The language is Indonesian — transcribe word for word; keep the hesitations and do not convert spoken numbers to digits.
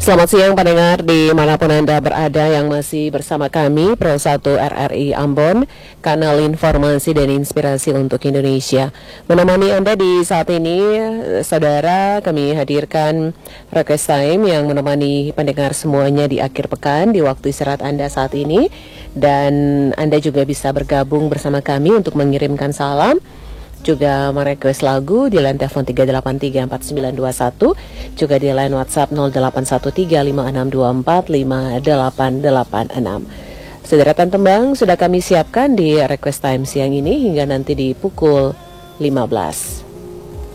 Selamat siang pendengar dimanapun Anda berada yang masih bersama kami Pro satu R R I Ambon, kanal informasi dan inspirasi untuk Indonesia. Menemani Anda di saat ini, saudara, kami hadirkan request time yang menemani pendengar semuanya di akhir pekan di waktu istirahat Anda saat ini. Dan Anda juga bisa bergabung bersama kami untuk mengirimkan salam, juga merequest lagu di line telepon tiga delapan tiga empat sembilan dua satu, juga di line WhatsApp nol delapan satu tiga lima enam dua empat lima delapan delapan enam. Sederetan tembang sudah kami siapkan di request time siang ini hingga nanti di pukul lima belas.